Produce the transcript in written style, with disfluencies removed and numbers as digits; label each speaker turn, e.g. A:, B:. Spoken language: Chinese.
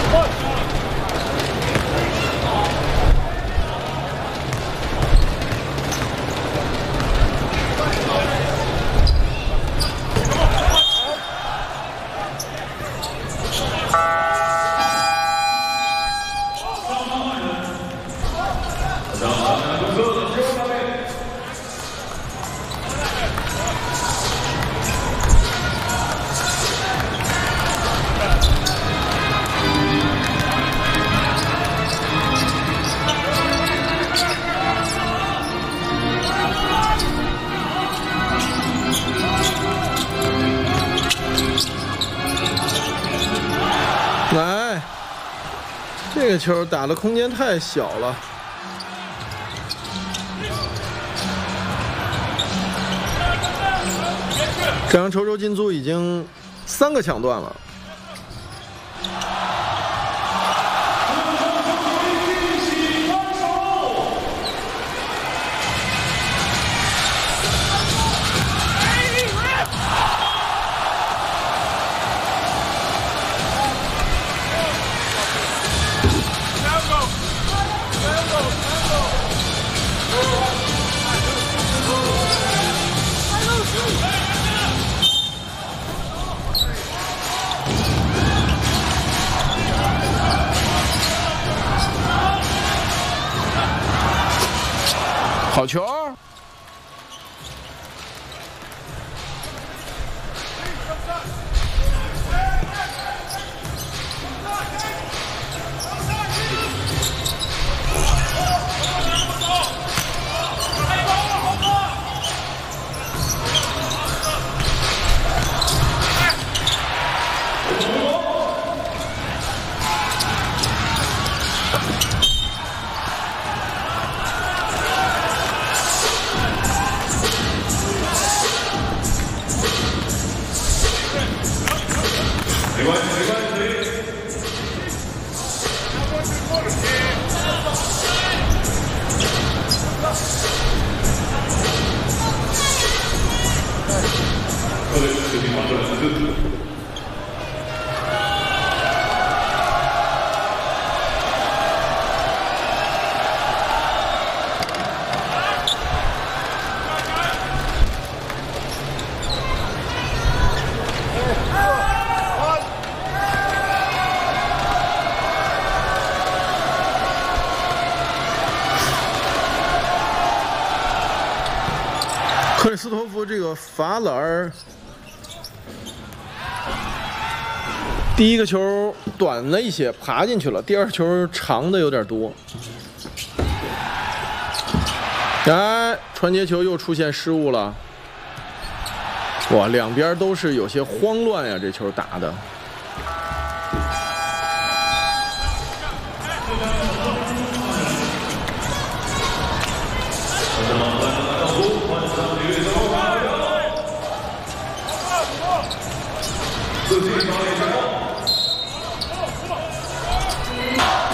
A: 来，这个球打的空间太小了。这样稠稠进租已经3个抢断了。好球！克里斯托弗这个罚篮，第一个球短了一些，爬进去了；第二球长的有点多。哎，传接球又出现失误了。哇，两边都是有些慌乱呀，这球打的。
B: 自己